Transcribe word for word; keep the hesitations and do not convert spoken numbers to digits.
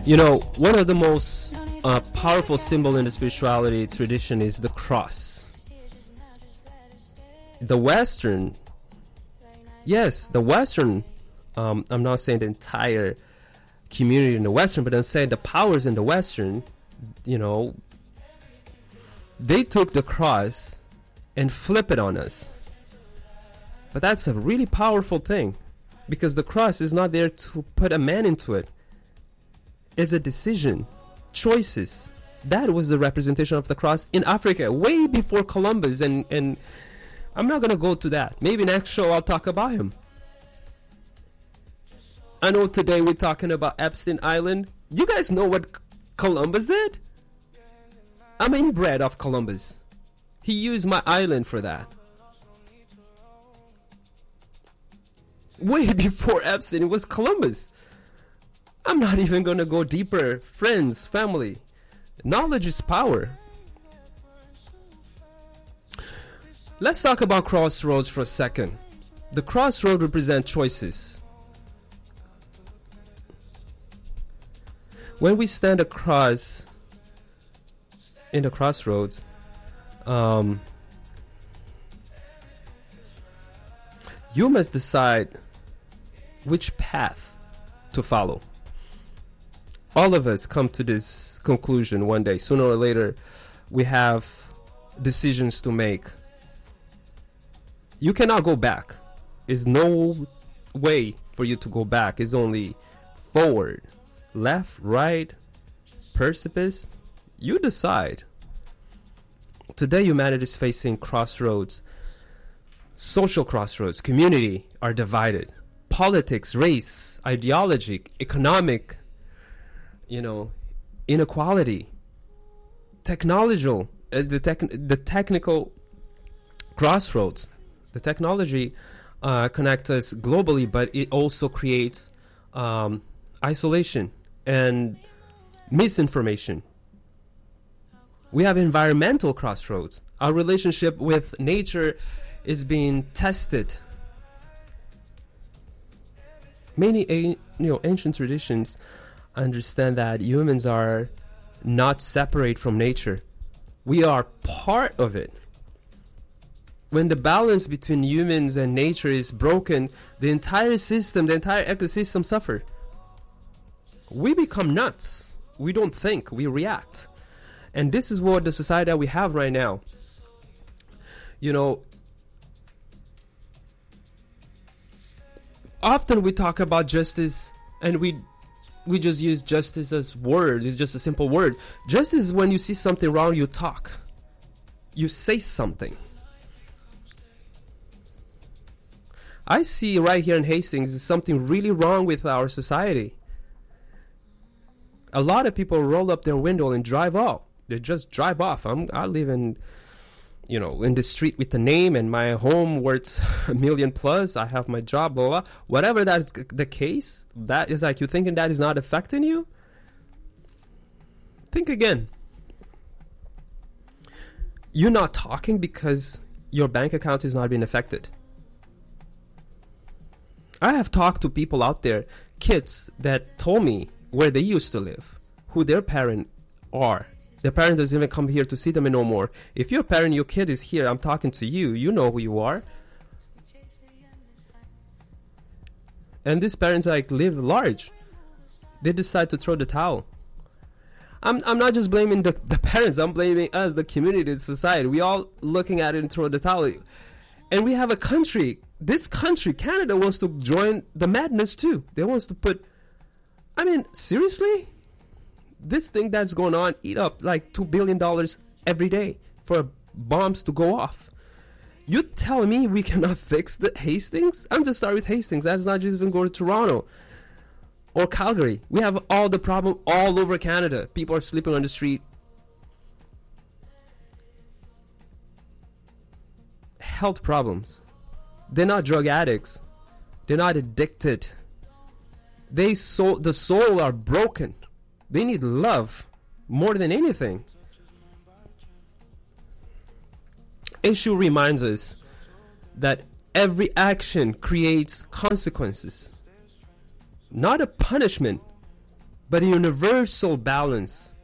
You know, one of the most uh, powerful symbol in the spirituality tradition is the cross. The Western, yes, the Western, um, I'm not saying the entire community in the Western, but I'm saying the powers in the Western, you know, they took the cross and flip it on us. But that's a really powerful thing, because the cross is not there to put a man into it. It's a decision, choices. That was the representation of the cross in Africa way before Columbus, and, and I'm not going to go to that. Maybe next show I'll talk about him. I know today we're talking about Epstein Island. You guys know what Columbus did? I'm inbred of Columbus. He used my island for that. Way before Epstein, it was Columbus. I'm not even going to go deeper. Friends, family. Knowledge is power. Let's talk about crossroads for a second. The crossroad represent choices. When we stand across in the crossroads, um, you must decide which path to follow. All of us come to this conclusion one day. Sooner or later, we have decisions to make. You cannot go back. There's no way for you to go back. It's only forward, left, right, precipice. You decide. Today, humanity is facing crossroads. Social crossroads. Community are divided. Politics, race, ideology, economic, you know, inequality, technological, uh, the, tech, the technical crossroads. The technology uh, connects us globally, but it also creates um, isolation and misinformation. We have environmental crossroads. Our relationship with nature is being tested. Many a- you know, ancient traditions understand that humans are not separate from nature. We are part of it. When the balance between humans and nature is broken, the entire system, the entire ecosystem suffer. We become nuts. We don't think, we react. And this is what the society that we have right now. You know, often we talk about justice, and we we just use justice as word. It's just a simple word. Justice is when you see something wrong, you talk. You say something. I see right here in Hastings there's something really wrong with our society. A lot of people roll up their window and drive off. They just drive off. I'm, I live in, you know, in the street with the name, and my home worth a million plus. I have my job, blah, blah, blah. Whatever that's the case, that is like you thinking that is not affecting you. Think again. You're not talking because your bank account is not being affected. I have talked to people out there, kids that told me where they used to live, who their parents are. Their parent doesn't even come here to see them no more. If your parent, your kid is here, I'm talking to you, you know who you are. And these parents like live large. They decide to throw the towel. I'm I'm not just blaming the, the parents, I'm blaming us, the community, the society. We all looking at it and throw the towel. And we have a country, this country, Canada, wants to join the madness too. They wants to put, I mean, seriously? This thing that's going on eat up like two billion dollars every day for bombs to go off. You tell me we cannot fix the Hastings? I'm just starting with Hastings. That's not just even go to Toronto or Calgary. We have all the problem all over Canada. People are sleeping on the street. Health problems. They're not drug addicts. They're not addicted. They soul, the soul are broken. They need love more than anything. Eshu reminds us that every action creates consequences. Not a punishment, but a universal balance